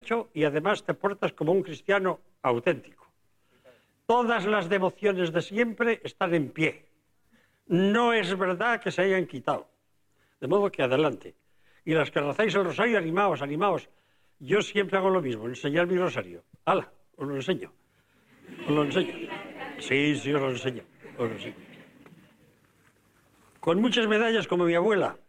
hecho y además te portas como un cristiano auténtico. Todas las devociones de siempre están en pie. No es verdad que se hayan quitado. De modo que adelante. Y las que rezáis el rosario, animaos, animaos. Yo siempre hago lo mismo, enseñar mi rosario. ¡Hala! Os lo enseño. Os lo enseño. Sí, os lo enseño. Os lo enseño. Con muchas medallas como mi abuela.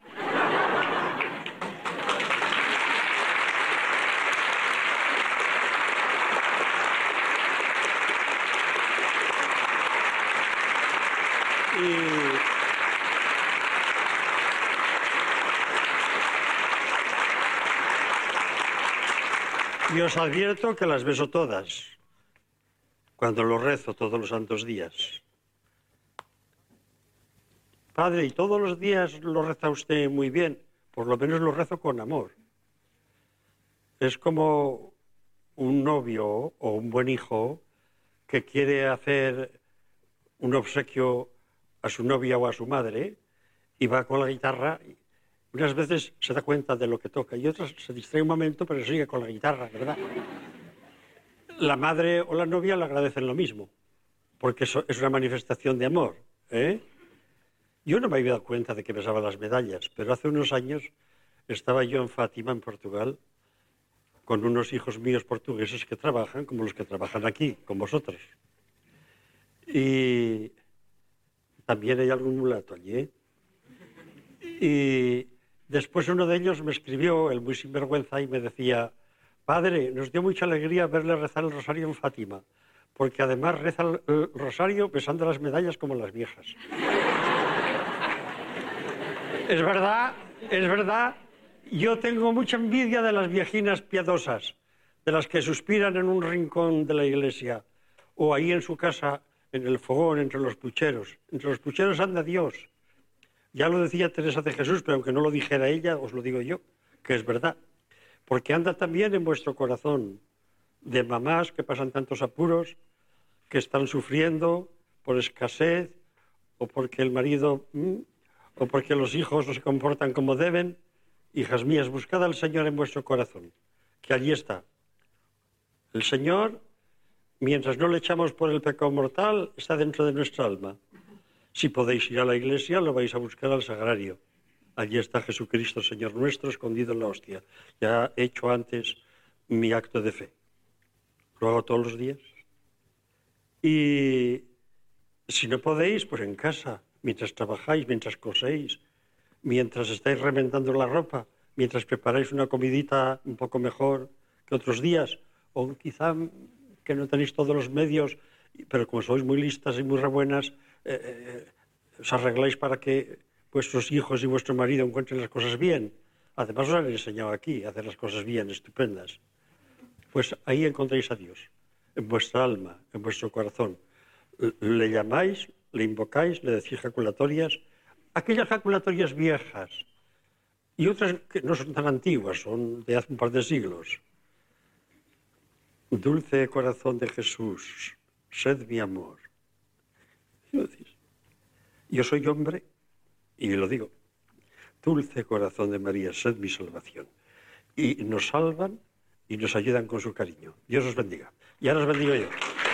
Y os advierto que las beso todas, cuando lo rezo todos los santos días. Padre, ¿y todos los días lo reza usted muy bien? Por lo menos lo rezo con amor. Es como un novio o un buen hijo que quiere hacer un obsequio a su novia o a su madre y va con la guitarra. Unas veces se da cuenta de lo que toca y otras se distrae un momento, pero sigue con la guitarra, ¿verdad? La madre o la novia le agradecen lo mismo, porque eso es una manifestación de amor, ¿eh? Yo no me había dado cuenta de que besaba las medallas, pero hace unos años estaba yo en Fátima, en Portugal, con unos hijos míos portugueses que trabajan como los que trabajan aquí, con vosotros. Y también hay algún mulato allí, ¿eh? Y después uno de ellos me escribió, el muy sinvergüenza, y me decía: padre, nos dio mucha alegría verle rezar el rosario en Fátima, porque además reza el rosario besando las medallas como las viejas. Es verdad, yo tengo mucha envidia de las viejinas piadosas, de las que suspiran en un rincón de la iglesia, o ahí en su casa, en el fogón, entre los pucheros. Entre los pucheros anda Dios. Ya lo decía Teresa de Jesús, pero aunque no lo dijera ella, os lo digo yo, que es verdad. Porque anda también en vuestro corazón, de mamás que pasan tantos apuros, que están sufriendo por escasez, o porque el marido, o porque los hijos no se comportan como deben. Hijas mías, buscad al Señor en vuestro corazón, que allí está. El Señor, mientras no le echamos por el pecado mortal, está dentro de nuestra alma. Si podéis ir a la iglesia, lo vais a buscar al sagrario. Allí está Jesucristo, Señor nuestro, escondido en la hostia. Ya he hecho antes mi acto de fe. Lo hago todos los días. Y si no podéis, pues en casa, mientras trabajáis, mientras coséis, mientras estáis remendando la ropa, mientras preparáis una comidita un poco mejor que otros días, o quizá que no tenéis todos los medios, pero como sois muy listas y muy rebuenas, os arregláis para que vuestros hijos y vuestro marido encuentren las cosas bien. Además os han enseñado aquí a hacer las cosas bien, estupendas. Pues ahí encontráis a Dios, en vuestra alma, en vuestro corazón. Le llamáis, le invocáis, le decís jaculatorias, aquellas jaculatorias viejas y otras que no son tan antiguas, son de hace un par de siglos. Dulce corazón de Jesús, sed mi amor. Yo soy hombre y lo digo. Dulce corazón de María, sed mi salvación. Y nos salvan y nos ayudan con su cariño. Dios os bendiga. Y ahora os bendigo yo.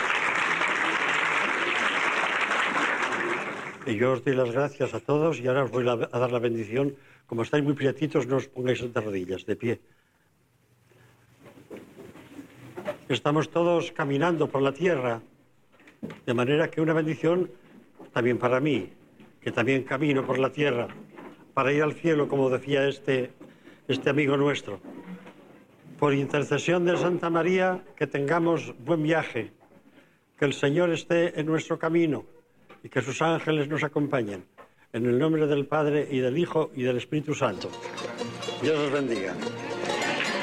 Y yo os doy las gracias a todos y ahora os voy a dar la bendición. Como estáis muy prietitos, no os pongáis de rodillas, de pie. Estamos todos caminando por la tierra, de manera que una bendición también para mí, que también camino por la tierra, para ir al cielo, como decía este amigo nuestro. Por intercesión de Santa María, que tengamos buen viaje, que el Señor esté en nuestro camino y que sus ángeles nos acompañen. En el nombre del Padre y del Hijo y del Espíritu Santo. Dios os bendiga.